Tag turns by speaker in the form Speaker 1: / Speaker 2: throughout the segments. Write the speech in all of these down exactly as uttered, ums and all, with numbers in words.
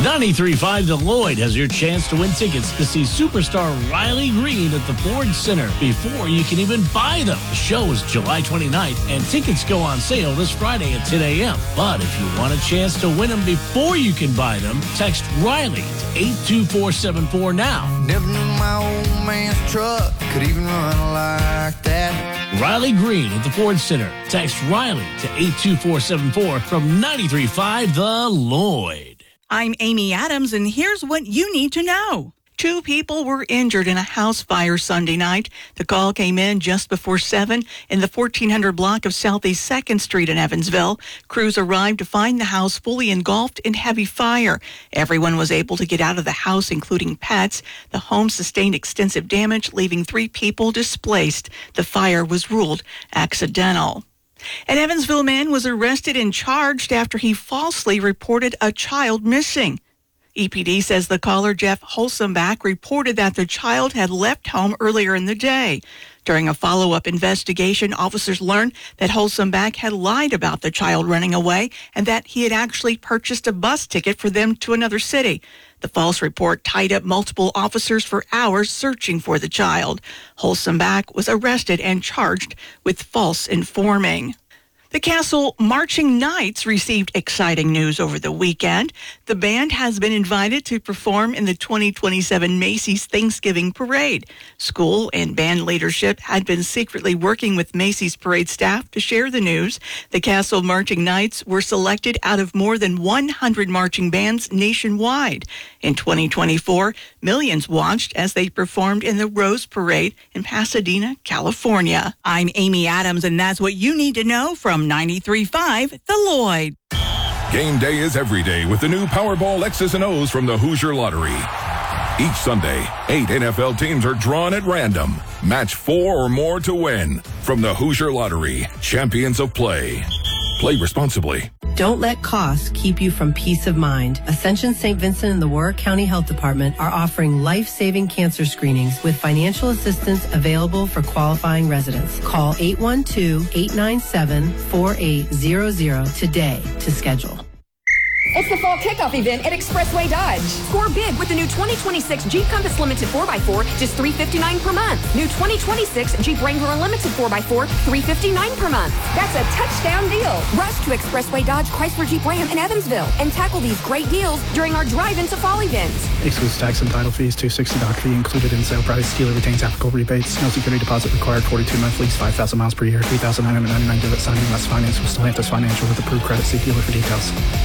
Speaker 1: ninety-three point five The Lloyd has your chance to win tickets to see superstar Riley Green at the Ford Center before you can even buy them. The show is July twenty-ninth, and tickets go on sale this Friday at ten a.m. But if you want a chance to win them before you can buy them, text Riley to eight two four seven four now.
Speaker 2: Never knew my old man's truck could even run like that.
Speaker 1: Riley Green at the Ford Center. Text Riley to eight two four seven four from ninety-three point five The Lloyd.
Speaker 3: I'm Amy Adams, and here's what you need to know. Two people were injured in a house fire Sunday night. The call came in just before seven in the fourteen hundred block of Southeast second Street in Evansville. Crews arrived to find the house fully engulfed in heavy fire. Everyone was able to get out of the house, including pets. The home sustained extensive damage, leaving three people displaced. The fire was ruled accidental. An Evansville man was arrested and charged after he falsely reported a child missing. E P D says the caller, Jeff Holsomback, reported that the child had left home earlier in the day. During a follow-up investigation, officers learned that Holsomback had lied about the child running away and that he had actually purchased a bus ticket for them to another city. The false report tied up multiple officers for hours searching for the child. Holsomback was arrested and charged with false informing. The Castle Marching Knights received exciting news over the weekend. The band has been invited to perform in the twenty twenty-seven Macy's Thanksgiving Parade. School and band leadership had been secretly working with Macy's parade staff to share the news. The Castle Marching Knights were selected out of more than one hundred marching bands nationwide. In twenty twenty-four, millions watched as they performed in the Rose Parade in Pasadena, California. I'm Amy Adams, and that's what you need to know from ninety-three point five The Lloyd.
Speaker 4: Game day is every day with the new Powerball X's and O's from the Hoosier Lottery. Each Sunday, eight N F L teams are drawn at random. Match four or more to win. From the Hoosier Lottery, champions of play. Play responsibly.
Speaker 5: Don't let costs keep you from peace of mind. Ascension Saint Vincent and the Warwick County Health Department are offering life-saving cancer screenings with financial assistance available for qualifying residents. Call eight one two, eight nine seven, four eight zero zero today to schedule.
Speaker 6: It's the fall kickoff event at Expressway Dodge. Score big with the new twenty twenty-six Jeep Compass Limited four by four, just three hundred fifty-nine dollars per month. New twenty twenty-six Jeep Wrangler Unlimited four by four, three hundred fifty-nine dollars per month. That's a touchdown deal. Rush to Expressway Dodge Chrysler Jeep Ram in Evansville and tackle these great deals during our drive-into fall events.
Speaker 7: Excludes tax and title fees, two hundred sixty dollars doc fee included in sale price. Dealer retains applicable rebates. No security deposit required. forty-two month lease, five thousand miles per year. three thousand nine hundred ninety-nine debit signing less finance with Stellantis Financial with approved credit. See dealer for details.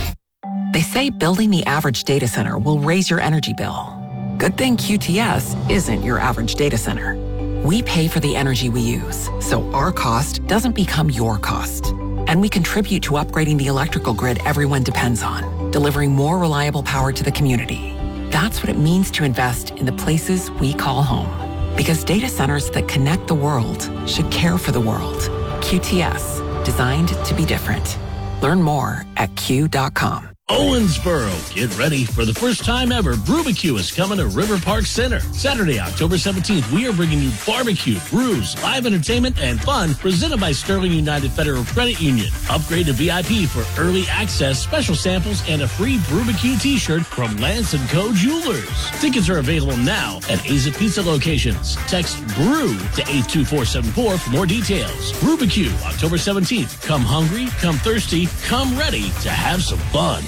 Speaker 8: They say building the average data center will raise your energy bill. Good thing Q T S isn't your average data center. We pay for the energy we use, so our cost doesn't become your cost. And we contribute to upgrading the electrical grid everyone depends on, delivering more reliable power to the community. That's what it means to invest in the places we call home. Because data centers that connect the world should care for the world. Q T S, designed to be different. Learn more at Q dot com.
Speaker 1: Owensboro, get ready for the first time ever. Brubacue is coming to River Park Center. Saturday, October seventeenth, we are bringing you barbecue, brews, live entertainment, and fun presented by Sterling United Federal Credit Union. Upgrade to V I P for early access, special samples, and a free Brubacue t-shirt from Lance and Co. Jewelers. Tickets are available now at Aza Pizza locations. Text BREW to eight two four seven four for more details. Brubacue, October seventeenth. Come hungry, come thirsty, come ready to have some fun.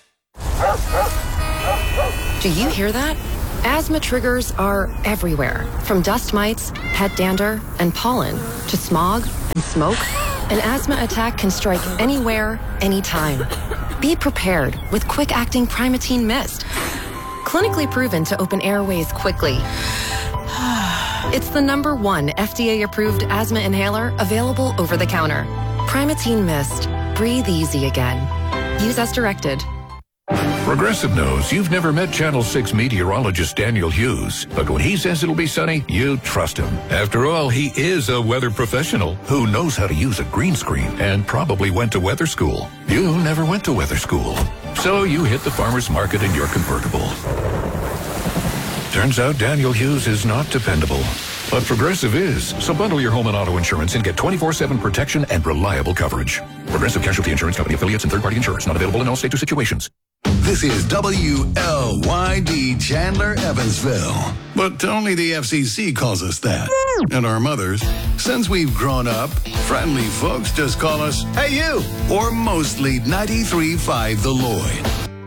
Speaker 9: Do you hear that? Asthma triggers are everywhere, from dust mites, pet dander, and pollen, to smog and smoke. An asthma attack can strike anywhere, anytime. Be prepared with quick-acting Primatene Mist. Clinically proven to open airways quickly. It's the number one F D A-approved asthma inhaler available over the counter. Primatene Mist. Breathe easy again. Use as directed.
Speaker 10: Progressive knows you've never met Channel six meteorologist Daniel Hughes, but when he says it'll be sunny, you trust him. After all, he is a weather professional who knows how to use a green screen and probably went to weather school. You never went to weather school, so you hit the farmer's market in your convertible. Turns out Daniel Hughes is not dependable, but Progressive is. So bundle your home and auto insurance and get twenty-four seven protection and reliable coverage. Progressive Casualty Insurance Company affiliates and third-party insurers not available in all states or situations.
Speaker 11: This is W L Y D Chandler, Evansville. But only the F C C calls us that. And our mothers, since we've grown up, friendly folks just call us, hey you, or mostly ninety-three point five The Lloyd.